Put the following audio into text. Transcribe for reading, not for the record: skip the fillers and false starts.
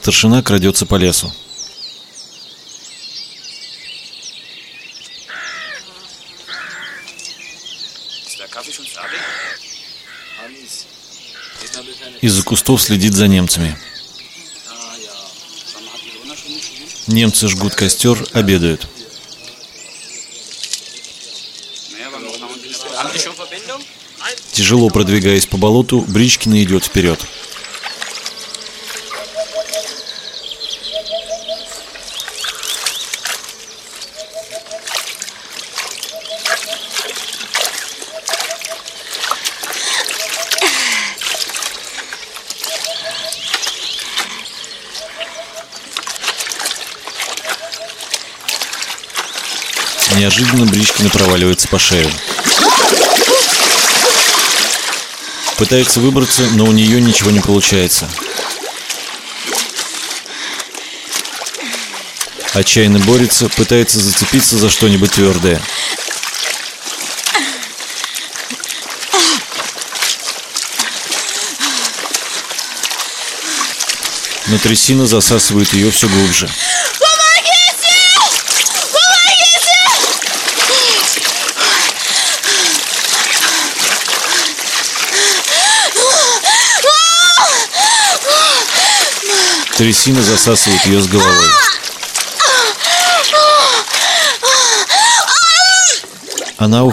Старшина крадется по лесу. Из-за кустов следит за немцами. Немцы жгут костер, обедают. Тяжело продвигаясь по болоту, Бричкина идет вперед. Неожиданно Бричкина проваливается по шею. Пытается выбраться, но у нее ничего не получается. Отчаянно борется, пытается зацепиться за что-нибудь твердое. Но трясина засасывает ее все глубже. Трясина засасывает ее с головой. Она